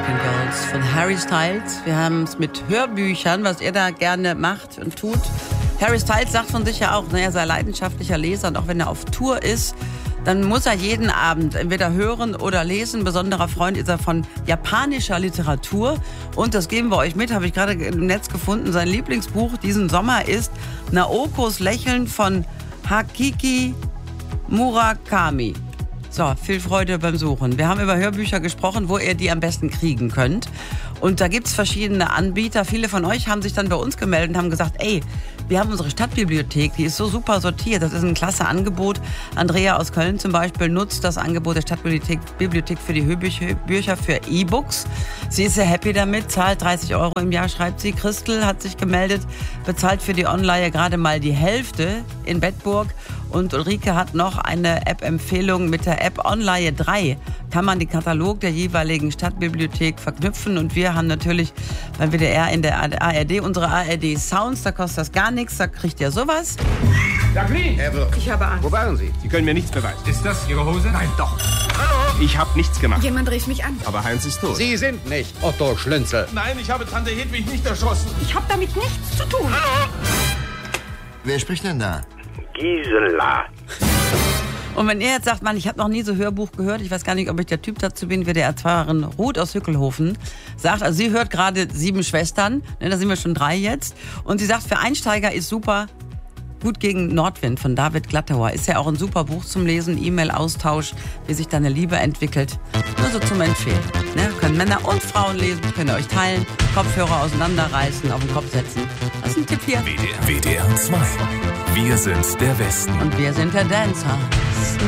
American Girls von Harry Styles. Wir haben es mit Hörbüchern, was ihr da gerne macht und tut. Harry Styles sagt von sich ja auch, er sei leidenschaftlicher Leser und auch wenn er auf Tour ist, dann muss er jeden Abend entweder hören oder lesen. Besonderer Freund ist er von japanischer Literatur. Und das geben wir euch mit, habe ich gerade im Netz gefunden. Sein Lieblingsbuch diesen Sommer ist Naokos Lächeln von Hakiki Murakami. So, viel Freude beim Suchen. Wir haben über Hörbücher gesprochen, wo ihr die am besten kriegen könnt. Und da gibt's verschiedene Anbieter. Viele von euch haben sich dann bei uns gemeldet und haben gesagt, ey, wir haben unsere Stadtbibliothek, die ist so super sortiert. Das ist ein klasse Angebot. Andrea aus Köln zum Beispiel nutzt das Angebot der Stadtbibliothek für die Hörbücher für E-Books. Sie ist sehr happy damit, zahlt 30 € im Jahr, schreibt sie. Christel hat sich gemeldet, bezahlt für die Online gerade mal die Hälfte in Bedburg. Und Ulrike hat noch eine App-Empfehlung. Mit der App Online 3 kann man den Katalog der jeweiligen Stadtbibliothek verknüpfen. Und wir haben natürlich beim WDR in der ARD unsere ARD Sounds. Da kostet das gar nichts, da kriegt ihr sowas. Jacqueline! Ich habe Angst. Wo waren Sie? Sie können mir nichts beweisen. Ist das Ihre Hose? Nein, doch. Hallo? Ich habe nichts gemacht. Jemand rief mich an. Aber Heinz ist tot. Sie sind nicht Otto Schlünzel. Nein, ich habe Tante Hedwig nicht erschossen. Ich habe damit nichts zu tun. Hallo? Wer spricht denn da? Gisela. Und wenn ihr jetzt sagt, Mann, ich habe noch nie so Hörbuch gehört, ich weiß gar nicht, ob ich der Typ dazu bin, WDR-Fahrerin Ruth aus Hückelhofen sagt, also sie hört gerade 7 Schwestern, da sind wir schon 3 jetzt, und sie sagt, für Einsteiger ist super Gut gegen Nordwind von David Glattauer. Ist ja auch ein super Buch zum Lesen, E-Mail-Austausch, wie sich deine Liebe entwickelt. Nur so zum Empfehlen. Ne? Können Männer und Frauen lesen, könnt ihr euch teilen, Kopfhörer auseinanderreißen, auf den Kopf setzen. Das ist ein Tipp hier. WDR 2. Wir sind der Westen. Und wir sind der Dancer.